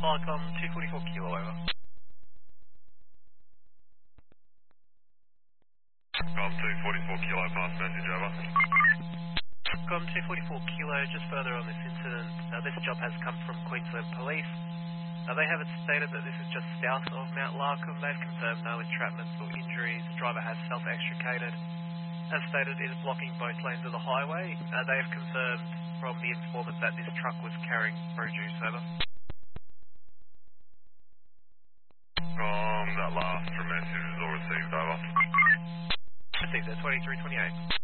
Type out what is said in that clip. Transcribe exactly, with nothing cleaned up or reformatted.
Falcom two forty-four kilo over. Com two forty-four kilo, pass message over. Com two forty-four kilo, just further on this incident, uh, this job has come from Queensland Police. Uh, they have it stated that this is just south of Mount Larcombe. They've confirmed no entrapments or injuries. The driver has self-extricated. As stated, it is blocking both lanes of the highway. Uh, they have confirmed from the informant that this truck was carrying produce over. Com, that last message is all received over. Received at twenty-three twenty-eight.